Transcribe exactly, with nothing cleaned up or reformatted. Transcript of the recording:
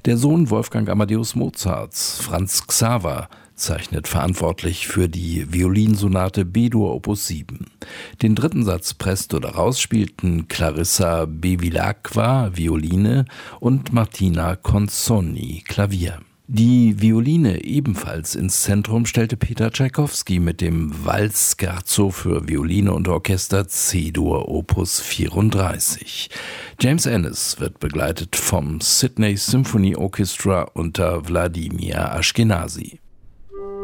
Der Sohn Wolfgang Amadeus Mozarts, Franz Xaver, zeichnet verantwortlich für die Violinsonate B-Dur Opus sieben. Den dritten Satz presst oder raus spielten Clarissa Bevilacqua, Violine, und Martina Consonni, Klavier. Die Violine ebenfalls ins Zentrum stellte Peter Tschaikowski mit dem Walz-Scherzo für Violine und Orchester C-Dur Opus vierunddreißig. James Ennis wird begleitet vom Sydney Symphony Orchestra unter Wladimir Ashkenazy.